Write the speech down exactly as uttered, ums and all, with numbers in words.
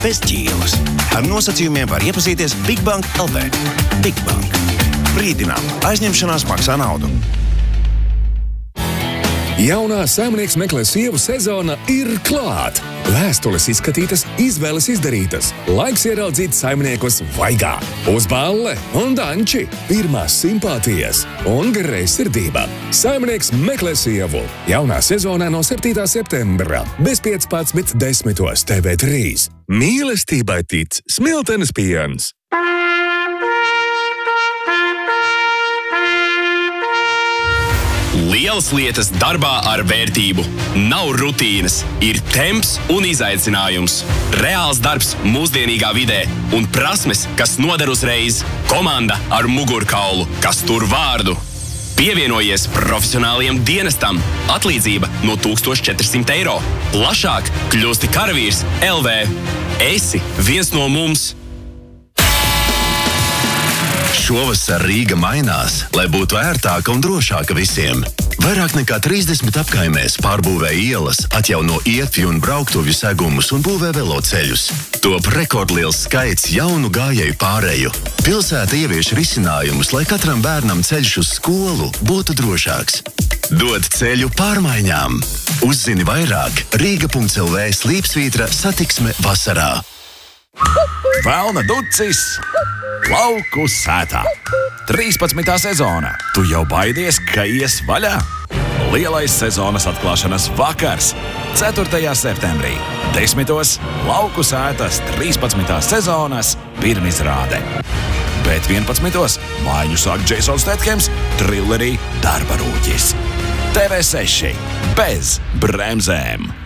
bez ķīlas. Ar nosacījumiem var iepazīties Bigbank L V. Bigbank. Brīdinām, aizņemšanās maksā naudu. Jaunā Saimnieks meklē sievu sezona ir klāt. Vēstules izskatītas, izvēles izdarītas. Laiks ieraudzīt saimniekus vaigā. Uz balle un danči. Pirmās simpātijas un greizsirdība. Saimnieks meklē sievu. Jaunā sezonā no septītā septembra. Bez piecpadsmit desmitos T V trīs. Mīlestībai tic Smiltenes piens. Lielas lietas darbā ar vērtību. Nav rutīnas, ir temps un izaicinājums. Reāls darbs mūsdienīgā vidē un prasmes, kas noder uzreiz. Komanda ar mugurkaulu, kas tur vārdu. Pievienojies profesionāliem dienestam. Atlīdzība no tūkstoš četri simti eiro. Plašāk kļūsti karavīrs L V. Esi viens no mums. Šovasar Rīga mainās, lai būtu ērtāka un drošāka visiem. Vairāk nekā trīsdesmit apkaimēs pārbūvē ielas, atjauno ietvi un brauktuvju segumus un būvē veloceļus. Top rekordliels skaits jaunu gājēju pāreju. Pilsēta ievieš risinājumus, lai katram bērnam ceļš uz skolu būtu drošāks. Dod ceļu pārmaiņām. Uzzini vairāk Rīga punkts L V slīpsvītra satiksme vasarā. Velna ducis lauku sētā. trīspadsmitā sezona. Tu jau baidies, ka ies vaļā? Lielais sezonas atklāšanas vakars. ceturtajā septembrī. Desmitos lauku sētas trīspadsmitās sezonas pirmizrāde. Bet vienpadsmitos mājiņu sāk Jasons Stathams trilerī Darba rūķis. T V seši bez bremzēm.